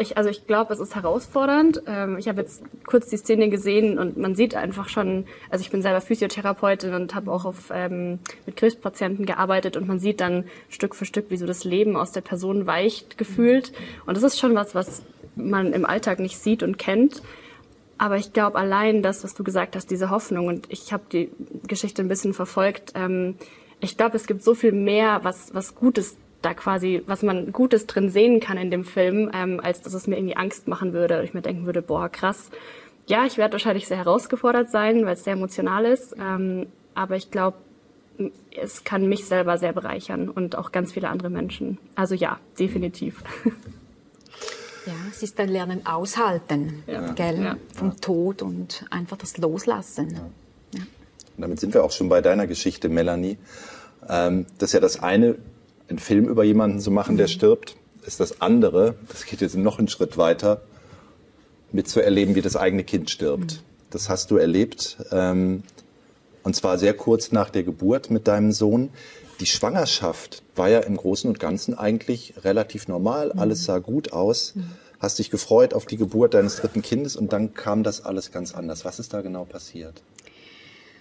Ich glaube, es ist herausfordernd. Ich habe jetzt kurz die Szene gesehen und man sieht einfach schon, also ich bin selber Physiotherapeutin und habe auch mit Krebspatienten gearbeitet und man sieht dann Stück für Stück, wie so das Leben aus der Person weicht gefühlt. Und das ist schon was man im Alltag nicht sieht und kennt. Aber ich glaube, allein das, was du gesagt hast, diese Hoffnung, und ich habe die Geschichte ein bisschen verfolgt, ich glaube, es gibt so viel mehr, was Gutes da quasi, was man Gutes drin sehen kann in dem Film, als dass es mir irgendwie Angst machen würde. Und ich mir denken würde, boah, krass. Ja, ich werde wahrscheinlich sehr herausgefordert sein, weil es sehr emotional ist. Aber ich glaube, es kann mich selber sehr bereichern und auch ganz viele andere Menschen. Also ja, definitiv. Ja, es ist ein Lernen aushalten, gell? Ja. Vom Tod und einfach das Loslassen. Ja. Ja. Und damit sind wir auch schon bei deiner Geschichte, Melanie. Das ist ja das eine, einen Film über jemanden zu machen, der stirbt, ist das andere, das geht jetzt noch einen Schritt weiter, mitzuerleben, wie das eigene Kind stirbt. Das hast du erlebt, und zwar sehr kurz nach der Geburt mit deinem Sohn. Die Schwangerschaft war ja im Großen und Ganzen eigentlich relativ normal, alles sah gut aus. Hast dich gefreut auf die Geburt deines dritten Kindes und dann kam das alles ganz anders. Was ist da genau passiert?